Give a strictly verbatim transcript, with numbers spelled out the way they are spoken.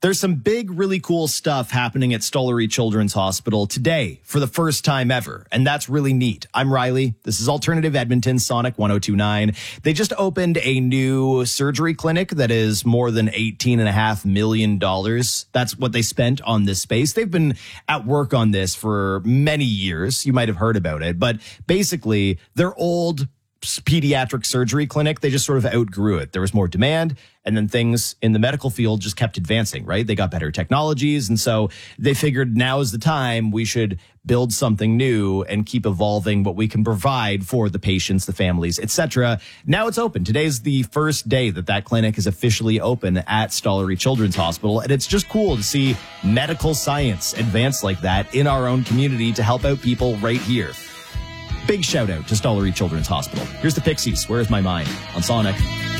There's some big, really cool stuff happening at Stollery Children's Hospital today for the first time ever, and that's really neat. I'm Riley. This is Alternative Edmonton, Sonic one oh two point nine. They just opened a new surgery clinic that is more than eighteen point five million dollars. That's what they spent on this space. They've been at work on this for many years. You might have heard about it, but basically, their old pediatric surgery clinic, they just sort of outgrew it. There was more demand, and then things in the medical field just kept advancing, right? They got better technologies, and so they figured now is the time we should build something new and keep evolving what we can provide for the patients, the families, et cetera. Now it's open. Today's the first day that that clinic is officially open at Stollery Children's Hospital, and it's just cool to see medical science advance like that in our own community to help out people right here. Big shout out to Stollery Children's Hospital. Here's the Pixies, Where's My Mind on Sonic.